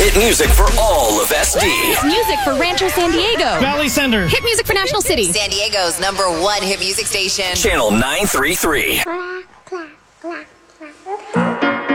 hit music for all of SD. Music for Rancho San Diego. Valley Center. Hit music for National City. San Diego's #1 hit music station. Channel 933.